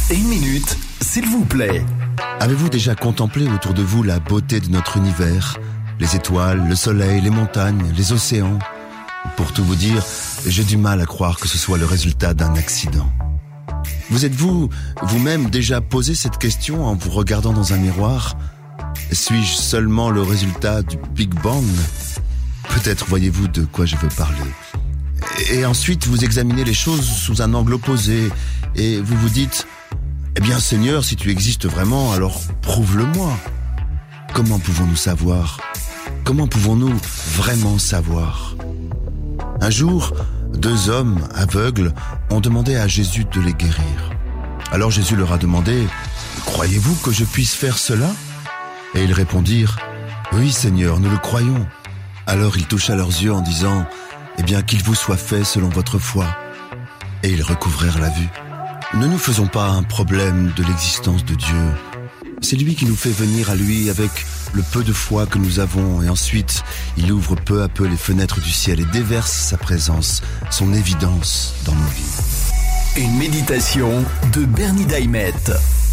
Une minute, s'il vous plaît. Avez-vous déjà contemplé autour de vous la beauté de notre univers? Les étoiles, le soleil, les montagnes, les océans. Pour tout vous dire, j'ai du mal à croire que ce soit le résultat d'un accident. Vous êtes-vous, vous-même, déjà posé cette question en vous regardant dans un miroir? Suis-je seulement le résultat du Big Bang? Peut-être voyez-vous de quoi je veux parler. Et ensuite, vous examinez les choses sous un angle opposé et vous vous dites: eh bien Seigneur, si tu existes vraiment, alors prouve-le-moi. Comment pouvons-nous savoir? Comment pouvons-nous vraiment savoir? Un jour, 2 hommes aveugles ont demandé à Jésus de les guérir. Alors Jésus leur a demandé: croyez-vous que je puisse faire cela? Et ils répondirent: oui Seigneur, nous le croyons. Alors il toucha leurs yeux en disant: eh bien qu'il vous soit fait selon votre foi. Et ils recouvrèrent la vue. Ne nous faisons pas un problème de l'existence de Dieu. C'est lui qui nous fait venir à lui avec le peu de foi que nous avons, et ensuite il ouvre peu à peu les fenêtres du ciel et déverse sa présence, son évidence dans nos vies. Une méditation de Bernie Daimet.